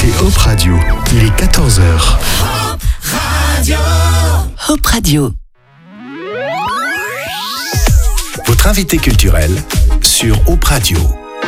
écoutez Hop Radio, il est 14h. Hop Radio. Hop Radio. Votre invité culturel sur Hop Radio.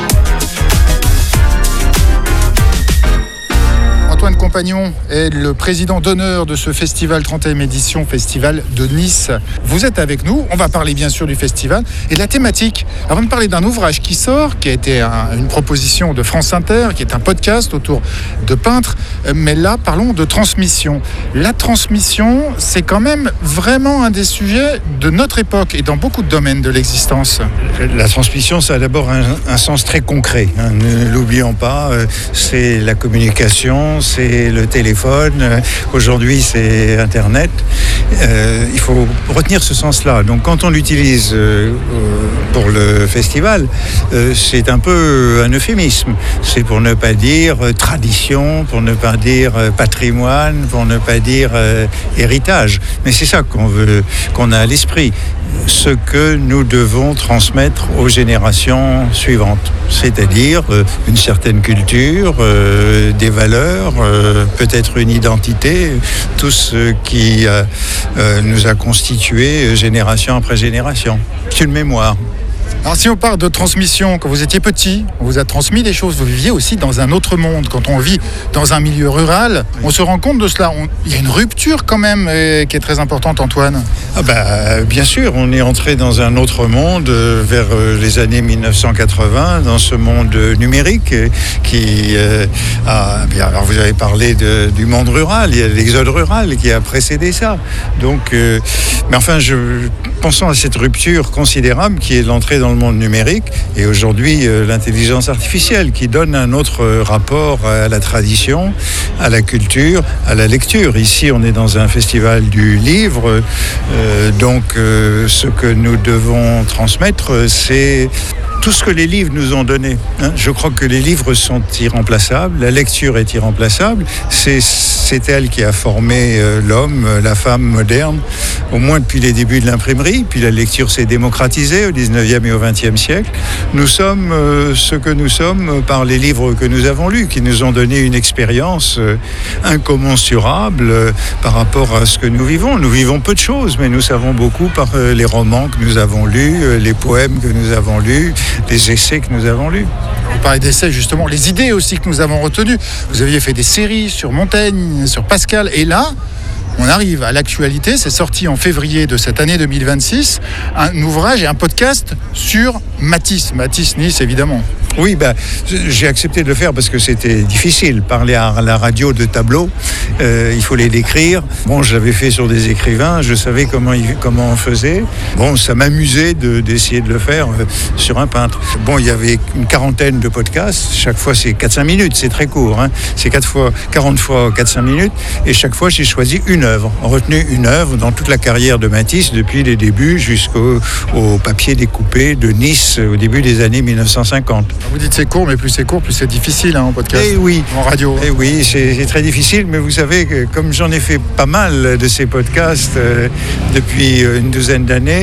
Antoine Compagnon est le président d'honneur de ce festival 30e édition, Festival de Nice. Vous êtes avec nous, on va parler bien sûr du festival et de la thématique. Avant de parler d'un ouvrage qui sort, qui a été une proposition de France Inter, qui est un podcast autour de peintres, mais là parlons de transmission. La transmission, c'est quand même vraiment un des sujets de notre époque et dans beaucoup de domaines de l'existence. La transmission, ça a d'abord un sens très concret, hein. Ne l'oublions pas, c'est la communication, c'est le téléphone, aujourd'hui c'est Internet. Il faut retenir ce sens-là. Donc quand on l'utilise pour le festival, c'est un peu un euphémisme. C'est pour ne pas dire tradition, pour ne pas dire patrimoine, pour ne pas dire héritage. Mais c'est ça qu'on a à l'esprit. Ce que nous devons transmettre aux générations suivantes. C'est-à-dire une certaine culture, des valeurs, peut-être une identité, tout ce qui nous a constitués génération après génération. C'est une mémoire. Alors si on parle de transmission, quand vous étiez petit, on vous a transmis des choses, vous viviez aussi dans un autre monde. Quand on vit dans un milieu rural, on se rend compte de cela. Il y a une rupture quand même qui est très importante, Antoine. Bien sûr, on est entré dans un autre monde vers les années 1980, dans ce monde numérique qui alors vous avez parlé du monde rural, il y a l'exode rural qui a précédé ça. Donc, mais enfin, pensons à cette rupture considérable qui est l'entrée dans le monde numérique et aujourd'hui l'intelligence artificielle qui donne un autre rapport à la tradition, à la culture, à la lecture. Ici, on est dans un festival du livre, donc ce que nous devons transmettre, c'est tout ce que les livres nous ont donné. Je crois que les livres sont irremplaçables, la lecture est irremplaçable, c'est elle qui a formé l'homme, la femme moderne, au moins depuis les débuts de l'imprimerie, puis la lecture s'est démocratisée au 19e et au 20e siècle. Nous sommes ce que nous sommes par les livres que nous avons lus, qui nous ont donné une expérience incommensurable par rapport à ce que nous vivons. Nous vivons peu de choses, mais nous savons beaucoup par les romans que nous avons lus, les poèmes que nous avons lus, les essais que nous avons lus. Vous parlez d'essais justement, les idées aussi que nous avons retenues. Vous aviez fait des séries sur Montaigne, sur Pascal, et là, on arrive à l'actualité. C'est sorti en février de cette année 2026, un ouvrage et un podcast sur Matisse. Matisse Nice, évidemment. Oui, j'ai accepté de le faire parce que c'était difficile. Parler à la radio de tableaux, il faut les décrire. Bon, je l'avais fait sur des écrivains, je savais comment on faisait. Bon, ça m'amusait d'essayer de le faire sur un peintre. Bon, il y avait une quarantaine de podcasts. Chaque fois, c'est 4-5 minutes, c'est très court. C'est 40 fois 4-5 minutes. Et chaque fois, j'ai choisi une œuvre, retenu une œuvre dans toute la carrière de Matisse, depuis les débuts jusqu'au papier découpé de Nice au début des années 1950. Vous dites c'est court, mais plus c'est court, plus c'est difficile en podcast, en radio. Et oui, c'est très difficile, mais vous savez que comme j'en ai fait pas mal de ces podcasts depuis une douzaine d'années,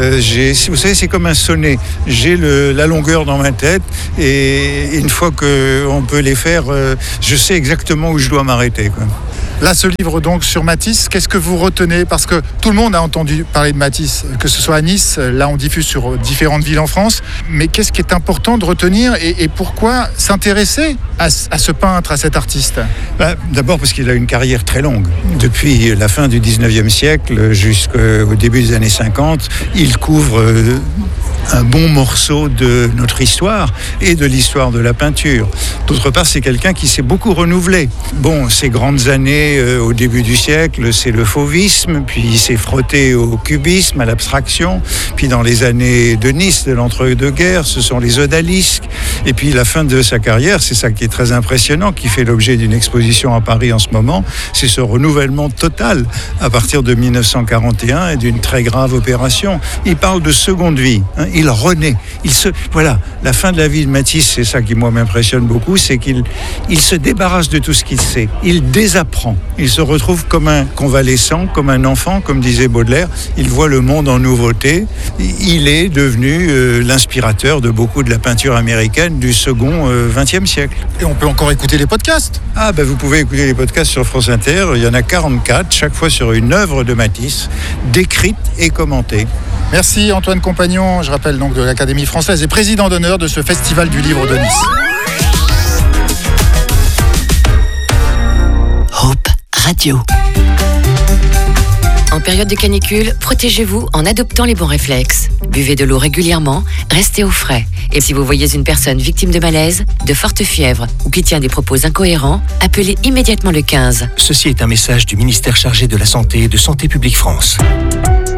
vous savez, c'est comme un sonnet. J'ai la longueur dans ma tête et une fois qu'on peut les faire, je sais exactement où je dois m'arrêter, quoi. Là, ce livre donc sur Matisse, qu'est-ce que vous retenez? Parce que tout le monde a entendu parler de Matisse, que ce soit à Nice, là on diffuse sur différentes villes en France, mais qu'est-ce qui est important de retenir et pourquoi s'intéresser à ce peintre, à cet artiste? D'abord parce qu'il a une carrière très longue. Depuis la fin du 19e siècle jusqu'au début des années 50, il couvre un bon morceau de notre histoire et de l'histoire de la peinture. D'autre part, c'est quelqu'un qui s'est beaucoup renouvelé. Bon, ces grandes années au début du siècle, c'est le fauvisme, puis il s'est frotté au cubisme, à l'abstraction, puis dans les années de Nice, de l'entre-deux-guerres, ce sont les odalisques, et puis la fin de sa carrière, c'est ça qui est très impressionnant, qui fait l'objet d'une exposition à Paris en ce moment, c'est ce renouvellement total à partir de 1941 et d'une très grave opération. Il parle de seconde vie, il renaît. Voilà, la fin de la vie de Matisse, c'est ça qui moi m'impressionne beaucoup, c'est qu'il se débarrasse de tout ce qu'il sait. Il désapprend. Il se retrouve comme un convalescent, comme un enfant, comme disait Baudelaire. Il voit le monde en nouveauté. Il est devenu l'inspirateur de beaucoup de la peinture américaine du second XXe siècle. Et on peut encore écouter les podcasts. Vous pouvez écouter les podcasts sur France Inter. Il y en a 44, chaque fois sur une œuvre de Matisse, décrite et commentée. Merci Antoine Compagnon, je rappelle donc de l'Académie française et président d'honneur de ce Festival du Livre de Nice. Hope Radio. En période de canicule, protégez-vous en adoptant les bons réflexes. Buvez de l'eau régulièrement, restez au frais. Et si vous voyez une personne victime de malaise, de forte fièvre ou qui tient des propos incohérents, appelez immédiatement le 15. Ceci est un message du ministère chargé de la Santé et de Santé publique France.